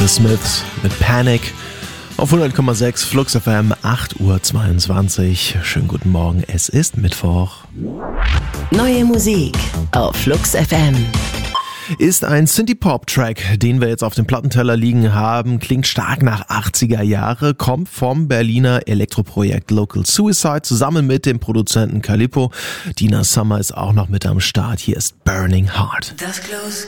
The Smiths mit Panic auf 100,6 Flux FM, 8:22 Uhr. Schönen guten Morgen, es ist Mittwoch. Neue Musik auf Flux FM. Ist ein Synthie-Pop-Track, den wir jetzt auf dem Plattenteller liegen haben, klingt stark nach 80er Jahre, kommt vom Berliner Elektroprojekt Local Suicide zusammen mit dem Produzenten Calippo. Dina Summer ist auch noch mit am Start. Hier ist Burning Heart.